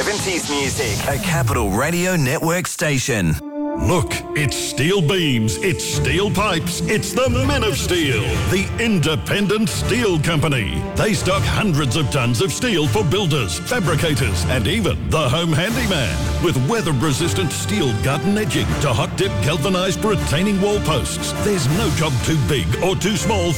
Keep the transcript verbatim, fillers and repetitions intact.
seventies music. A Capital Radio Network station. Look, it's steel beams, it's steel pipes, it's the Men of Steel, the independent steel company. They stock hundreds of tons of steel for builders, fabricators, and even the home handyman. With weather-resistant steel garden edging to hot-dip galvanized retaining wall posts, there's no job too big or too small